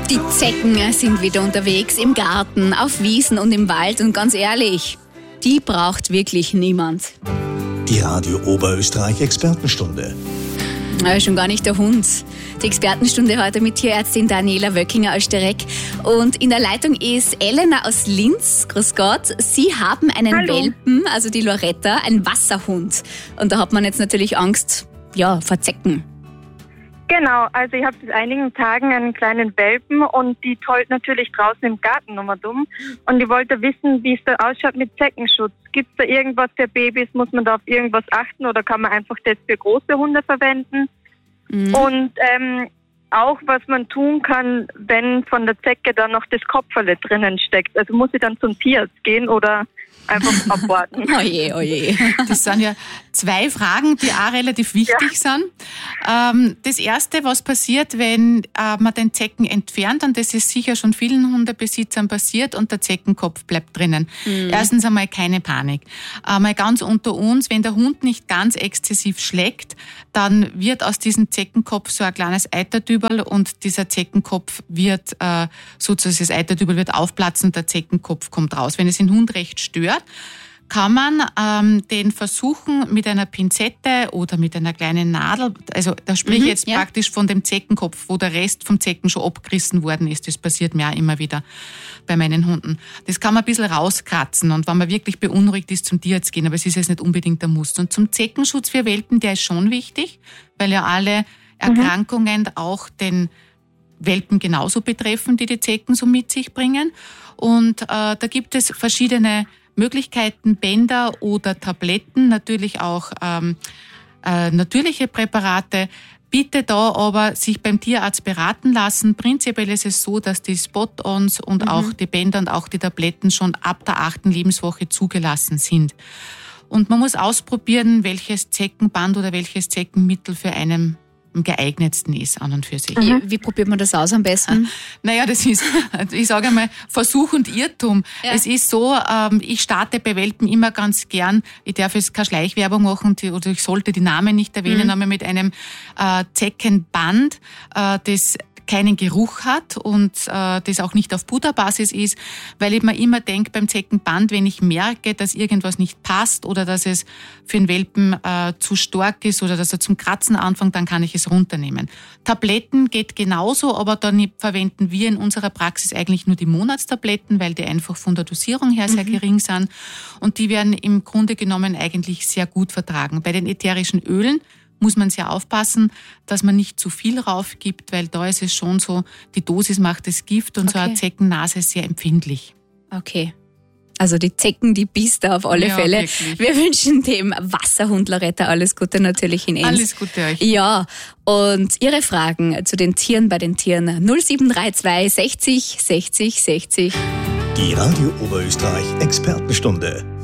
Die Zecken sind wieder unterwegs im Garten, auf Wiesen und im Wald und ganz ehrlich, die braucht wirklich niemand. Die Radio Oberösterreich Expertenstunde. Schon gar nicht der Hund. Die Expertenstunde heute mit Tierärztin Daniela Wöckinger aus Stereck. Und in der Leitung ist Elena aus Linz. Grüß Gott. Sie haben einen Welpen, also die Loretta, einen Wasserhund. Und da hat man jetzt natürlich Angst, vor Zecken. Genau, also ich habe seit einigen Tagen einen kleinen Welpen und die tollt natürlich draußen im Garten nochmal dumm. Und ich wollte wissen, wie es da ausschaut mit Zeckenschutz. Gibt es da irgendwas für Babys? Muss man da auf irgendwas achten oder kann man einfach das für große Hunde verwenden? Mhm. Und auch, was man tun kann, wenn von der Zecke dann noch das Kopferle drinnen steckt. Also muss ich dann zum Tierarzt gehen oder einfach abwarten? Oje. Das sind ja zwei Fragen, die auch relativ wichtig sind. Das Erste, was passiert, wenn man den Zecken entfernt, und das ist sicher schon vielen Hundebesitzern passiert, und der Zeckenkopf bleibt drinnen. Erstens einmal keine Panik. Mal ganz unter uns, wenn der Hund nicht ganz exzessiv schlägt, dann wird aus diesem Zeckenkopf so ein kleines Eiterdübel und dieser Zeckenkopf wird, sozusagen das Eiterdübel wird aufplatzen und der Zeckenkopf kommt raus. Wenn es den Hund recht stört, kann man den versuchen mit einer Pinzette oder mit einer kleinen Nadel, also da spreche ich jetzt praktisch von dem Zeckenkopf, wo der Rest vom Zecken schon abgerissen worden ist. Das passiert mir auch immer wieder bei meinen Hunden. Das kann man ein bisschen rauskratzen und wenn man wirklich beunruhigt ist, zum Tierarzt gehen, aber es ist jetzt nicht unbedingt der Muss. Und zum Zeckenschutz für Welpen, der ist schon wichtig, weil ja alle Erkrankungen auch den Welpen genauso betreffen, die Zecken so mit sich bringen. Und da gibt es verschiedene Möglichkeiten, Bänder oder Tabletten, natürlich auch natürliche Präparate. Bitte da aber sich beim Tierarzt beraten lassen. Prinzipiell ist es so, dass die Spot-ons und auch die Bänder und auch die Tabletten schon ab der 8. Lebenswoche zugelassen sind. Und man muss ausprobieren, welches Zeckenband oder welches Zeckenmittel für einen am geeignetsten ist an und für sich. Wie probiert man das aus am besten? Naja, das ist, ich sage einmal, Versuch und Irrtum. Ja. Es ist so, ich starte bei Welpen immer ganz gern, ich darf jetzt keine Schleichwerbung machen oder ich sollte die Namen nicht erwähnen, aber mit einem Zeckenband, das keinen Geruch hat und das auch nicht auf Butterbasis ist, weil ich mir immer denke, beim Zeckenband, wenn ich merke, dass irgendwas nicht passt oder dass es für den Welpen zu stark ist oder dass er zum Kratzen anfängt, dann kann ich es runternehmen. Tabletten geht genauso, aber dann verwenden wir in unserer Praxis eigentlich nur die Monatstabletten, weil die einfach von der Dosierung her sehr gering sind und die werden im Grunde genommen eigentlich sehr gut vertragen. Bei den ätherischen Ölen muss man sehr aufpassen, dass man nicht zu viel raufgibt, weil da ist es schon so, die Dosis macht das Gift und so eine Zeckennase ist sehr empfindlich. Okay. Also die Zecken, die bist da auf alle Fälle. Wirklich. Wir wünschen dem Wasserhund Loretta alles Gute natürlich in Enns. Alles Gute euch. Ja, und Ihre Fragen zu den Tieren bei den Tieren 0732 60 60 60. Die Radio Oberösterreich Expertenstunde.